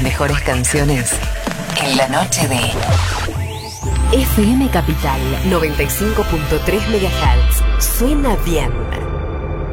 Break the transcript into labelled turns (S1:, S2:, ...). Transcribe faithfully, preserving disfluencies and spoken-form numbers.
S1: mejores canciones en la noche de F M Capital noventa y cinco punto tres megahertz. Suena bien.